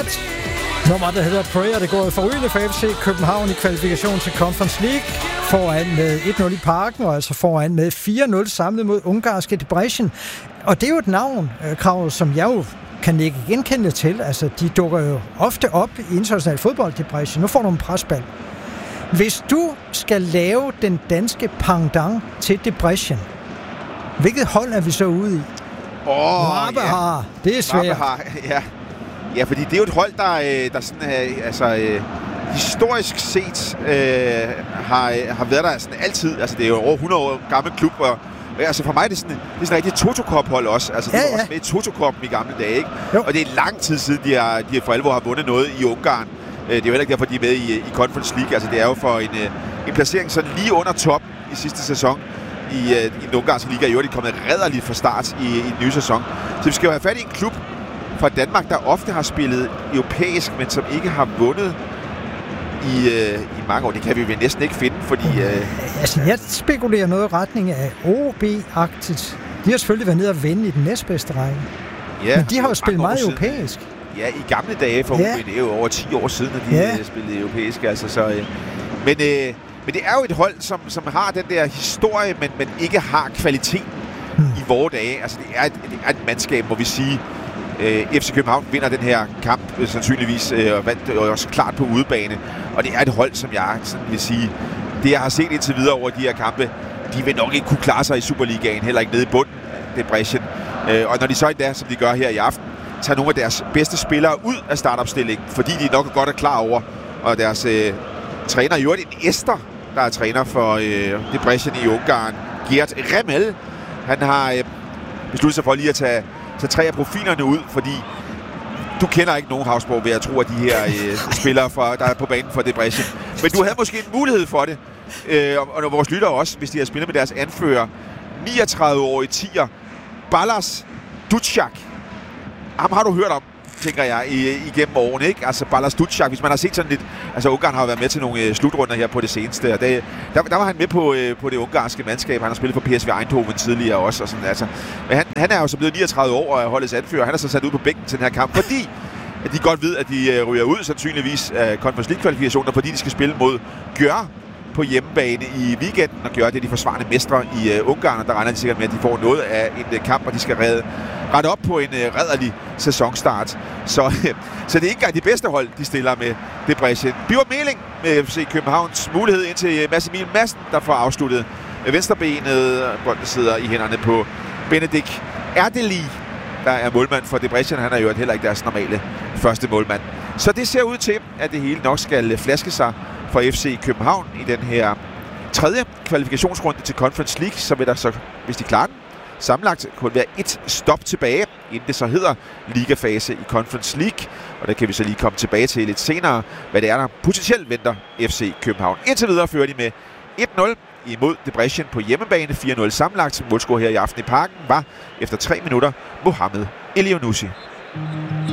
Riot. Nummer, der hedder Prayer, det går forrygende for FC København i kvalifikation til Conference League. Foran med 1-0 i Parken, og altså foran med 4-0 samlet mod ungarske Debrecen. Og det er jo et navn, Krav, som jeg jo kan ikke genkende til. Altså, de dukker jo ofte op i international fodbold, Debrecen. Nu får du en presbal. Hvis du skal lave den danske pendant til Debrecen, hvilket hold er vi så ude i? Ja. Det er svært. Ja, fordi det er jo et hold, der sådan, historisk set har været der sådan altid. Altså, det er jo over 100 år gammel klub, og altså for mig det er sådan et rigtig Toto-Cup-hold også. Altså, de var også med i Toto-Cupen i gamle dage, ikke? Og det er lang tid siden, de for alvor har vundet noget i Ungarn. Det er jo heller ikke derfor, de er med i Conference League. Altså, det er jo for en placering sådan lige under top i sidste sæson i den ungarske liga. Jo, de er kommet rædderligt fra start i den nye sæson. Så vi skal jo have fat i en klub fra Danmark, der ofte har spillet europæisk, men som ikke har vundet i mange år. Det kan vi jo næsten ikke finde, fordi... Altså, jeg spekulerer noget i retning af OB-agtigt. De har selvfølgelig været nede og vinde i den næstbedste række. Ja, men de har jo spillet meget europæisk. Ja, i gamle dage for OB, det er jo over 10 år siden, at de spillede europæisk. Altså, så, men det er jo et hold, som har den der historie, men ikke har kvaliteten i vore dage. Altså, det er et mandskab, må vi sige. FC København vinder den her kamp sandsynligvis, og vandt også klart på udebane. Og det er et hold, som jeg sådan vil sige, det jeg har set indtil videre over de her kampe, de vil nok ikke kunne klare sig i Superligaen, heller ikke nede i bunden, Debrecen. Og når de så endda, som de gør her i aften, tager nogle af deres bedste spillere ud af startopstillingen, fordi de nok godt er klar over, og deres træner, jo en Ester, der er træner for Debrecen i Ungarn, Gert Remmel, han har besluttet sig for lige at tage 3 af profilerne ud, fordi du kender ikke nogen Havsborg ved at tro, at de her spillere, der er på banen for Debrecen. Men du havde måske en mulighed for det, og vores lyttere også, hvis de har spillet med deres anfører, 39-årige tier, Balázs Ducák. Ham har du hørt om, tænker jeg, igennem årene, ikke? Altså Balázs Ducák, hvis man har set sådan lidt... Altså Ungarn har været med til nogle slutrunder her på det seneste, og der var han med på det ungarske mandskab. Han har spillet for PSV Eindhoven tidligere også, og sådan, altså. Men han er jo så blevet 39 år og er holdets anfører. Han er så sat ud på bænken til den her kamp, fordi at de godt ved, at de ryger ud sandsynligvis af Conference League-kvalifikationer, fordi de skal spille mod Győr på hjemmebane i weekenden, og Győr det er de forsvarende mestre i Ungarn, og der regner de sikkert med, at de får noget af en kamp, og de skal rette op på en rædderlig sæsonstart. Så det er ikke engang de bedste hold, de stiller med Debrecen. Birger Meling med FC Københavns mulighed ind til Mads Emil Madsen, der får afsluttet venstrebenet. Bolden sidder i hænderne på Benedikt Erdely, der er målmand for Debrecen. Han er jo heller ikke deres normale første målmand. Så det ser ud til, at det hele nok skal flaske sig for FC København i den her 3. kvalifikationsrunde til Conference League. Så vil der så, hvis de klarer den, sammenlagt kun være et stop tilbage, inden det så hedder ligafase i Conference League. Og der kan vi så lige komme tilbage til lidt senere, hvad det er, der potentielt venter FC København. Indtil videre fører de med 1-0 imod Debrecen på hjemmebane. 4-0 sammenlagt. Målscorer her i aften i Parken var efter 3 minutter Mohamed Elyounoussi.